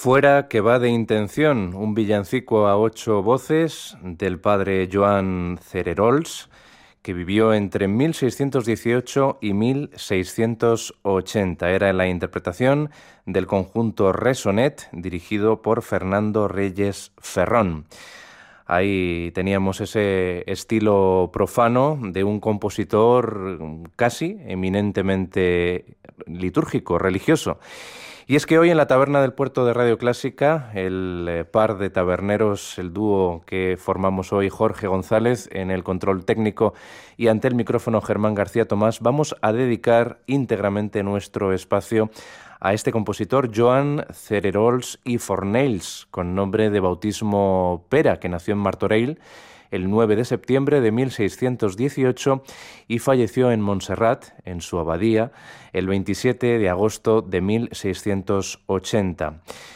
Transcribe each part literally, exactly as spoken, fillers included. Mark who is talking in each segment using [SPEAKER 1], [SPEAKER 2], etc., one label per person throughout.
[SPEAKER 1] Fuera que va de intención, un villancico a ocho voces del padre Joan Cererols, que vivió entre mil seiscientos dieciocho y mil seiscientos ochenta. Era la interpretación del conjunto Resonet, dirigido por Fernando Reyes Ferrón. Ahí teníamos ese estilo profano de un compositor casi eminentemente litúrgico, religioso. Y es que hoy en la Taberna del Puerto de Radio Clásica, el eh, par de taberneros, el dúo que formamos hoy, Jorge González en el control técnico y ante el micrófono Germán García Tomás, vamos a dedicar íntegramente nuestro espacio a este compositor Joan Cererols i Fornells, con nombre de bautismo Pera, que nació en Martorell el nueve de septiembre de mil seiscientos dieciocho y falleció en Montserrat, en su abadía, el veintisiete de agosto de mil seiscientos ochenta.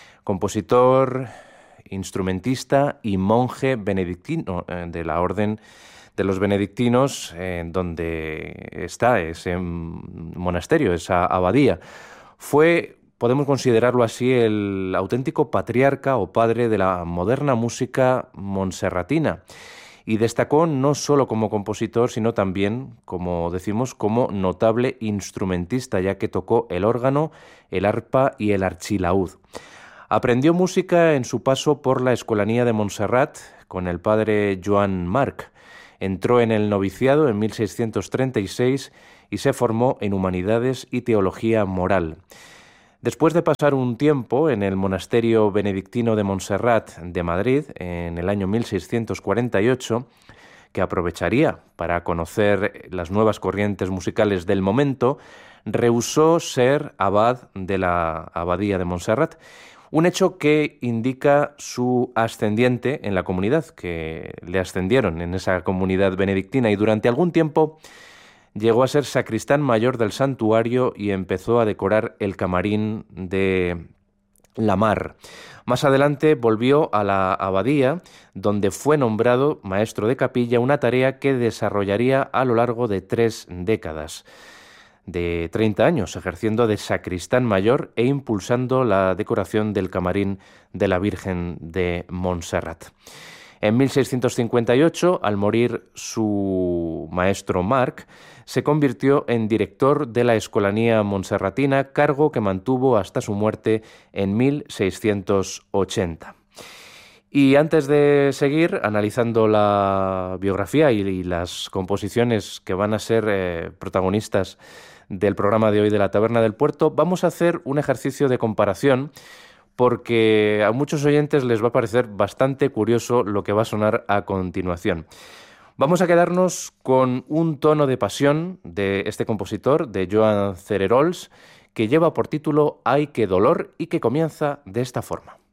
[SPEAKER 1] Compositor, instrumentista y monje benedictino eh, de la Orden de los Benedictinos, eh, donde está ese monasterio, esa abadía. Fue, podemos considerarlo así, el auténtico patriarca o padre de la moderna música montserratina. Y destacó no solo como compositor, sino también, como decimos, como notable instrumentista, ya que tocó el órgano, el arpa y el archilaúd. Aprendió música en su paso por la Escolanía de Montserrat con el padre Joan Marc. Entró en el noviciado en mil seiscientos treinta y seis y se formó en Humanidades y Teología Moral. Después de pasar un tiempo en el monasterio benedictino de Montserrat de Madrid, en el año mil seiscientos cuarenta y ocho, que aprovecharía para conocer las nuevas corrientes musicales del momento, rehusó ser abad de la abadía de Montserrat, un hecho que indica su ascendiente en la comunidad, que le ascendieron en esa comunidad benedictina, y durante algún tiempo llegó a ser sacristán mayor del santuario y empezó a decorar el camarín de la Mar. Más adelante volvió a la abadía, donde fue nombrado maestro de capilla, una tarea que desarrollaría a lo largo de tres décadas, de treinta años, ejerciendo de sacristán mayor e impulsando la decoración del camarín de la Virgen de Montserrat. En mil seiscientos cincuenta y ocho, al morir su maestro Marc, se convirtió en director de la Escolanía Montserratina, cargo que mantuvo hasta su muerte en mil seiscientos ochenta. Y antes de seguir analizando la biografía y, y las composiciones que van a ser eh, protagonistas del programa de hoy de la Taberna del Puerto, vamos a hacer un ejercicio de comparación, porque a muchos oyentes les va a parecer bastante curioso lo que va a sonar a continuación. Vamos a quedarnos con un tono de pasión de este compositor, de Joan Cererols, que lleva por título Ay, qué dolor, y que comienza de esta forma.